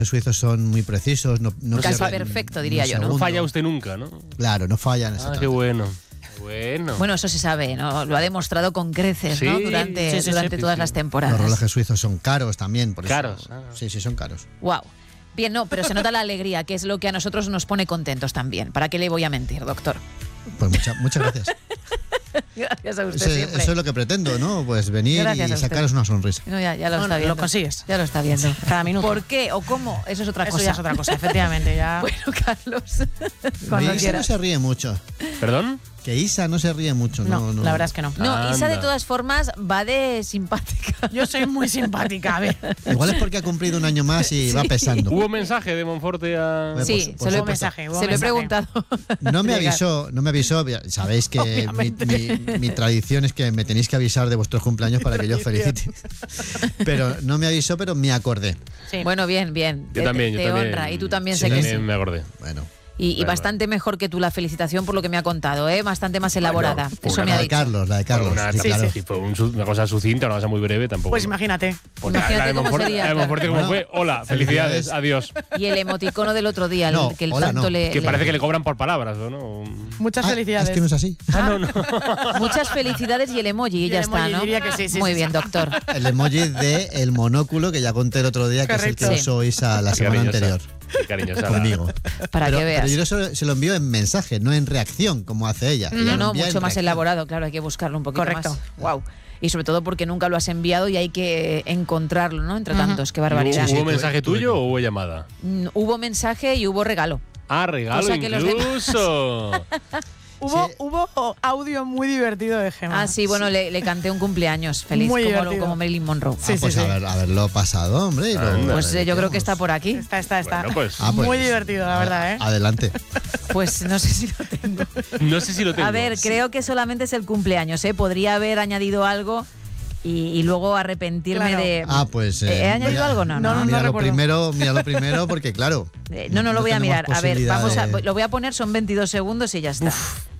Los suizos son muy precisos. Casi perfecto, diría yo, ¿no? No falla usted nunca, ¿no? Claro, no fallan. Qué bueno. Bueno, eso se sabe, ¿no? Lo ha demostrado con creces, Sí, ¿no? Durante todas las temporadas. Los relojes suizos son caros también. Por ¿Caros? Eso. Sí, son caros. Wow. Bien, no, pero se nota la alegría, que es lo que a nosotros nos pone contentos también. ¿Para qué le voy a mentir, doctor? Pues muchas gracias. Gracias a usted siempre. Eso es lo que pretendo, ¿no? Pues venir y sacaros una sonrisa. No, ya lo está viendo. Lo consigues. Ya lo está viendo. Cada minuto. ¿Por qué o cómo? Eso es otra cosa. Eso ya es otra cosa, efectivamente. Ya. Bueno, Carlos, cuando Isa quieras. no se ríe mucho. ¿Perdón? Que Isa no se ríe mucho. No, la verdad es que no. No, Isa de Anda. todas formas va de simpática. Yo soy muy simpática, a ver. Igual es porque ha cumplido un año más y va pesando. ¿Hubo mensaje de Monforte a...? Sí, Pues se lo hubo he preguntado. No me avisó. Sabéis que mi tradición es que me tenéis que avisar de vuestros cumpleaños para que yo os felicite. Pero no me avisó, pero me acordé. Sí. Bueno, bien. Yo también. Te honra. Y tú también Sí, sé que También sí. me acordé. Bueno. Y bastante mejor que tú la felicitación por lo que me ha contado, ¿eh? Bastante más elaborada. Bueno, Eso me La ha de dicho. Carlos, la de Carlos. Una, sí, claro. Si fue una cosa sucinta, una cosa muy breve, tampoco. Pues imagínate. Porque Imagínate la de cómo Monforte, sería, la de Monforte claro. como fue, hola, felicidades, adiós. Y el emoticono del otro día, No, que el hola, tanto no. le... Que parece que le cobran por palabras, ¿no? Muchas Ah, felicidades. es que no es así. Muchas felicidades y el emoji, y Y ya el emoji, está, ¿no? diría que sí, Muy sí. bien, doctor. El emoji de el monóculo que ya conté el otro día, que Correcto. es el que usó Isa la Qué semana cariñosa. anterior Qué cariñosa. conmigo. Para pero, que veas. Pero yo se lo envío en mensaje, no en reacción, como hace ella. Ella No, lo no, envía mucho en más reacción. elaborado, claro, hay que buscarlo un poquito Correcto. más. Wow. Y sobre todo porque nunca lo has enviado y hay que encontrarlo, ¿no? Entre tantos, qué barbaridad. Sí, ¿Hubo tuve- mensaje tuve tuyo que- o hubo llamada? Hubo mensaje y hubo regalo. Ah, regalo Cosa que los demás- incluso. Hubo audio muy divertido de Gemma. Ah, sí, bueno, le canté un cumpleaños feliz, Muy como, divertido. como Marilyn Monroe. Sí, Pues sí. haberlo pasado, hombre. y lo- Anda. Pues yo creo que está por aquí. Está. Bueno, pues. Pues, Muy divertido, la verdad, ¿eh? Adelante. Pues no sé si lo tengo. No sé si lo tengo. A ver, creo que solamente es el cumpleaños, ¿eh? Podría haber añadido algo y luego arrepentirme Claro. de... Pues. ¿He añadido algo? No. Mira lo recuerdo. primero, porque claro. No lo voy a tenemos mirar. A ver, posibilidad vamos de- lo voy a poner, son 22 segundos y ya está.